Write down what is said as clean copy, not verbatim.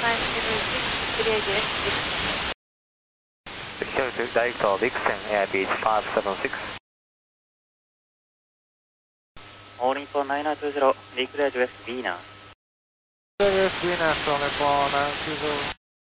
Direct for Vixen, Airbus 576. Calling for 9920, declared West Vienna. West Vienna, calling for 920.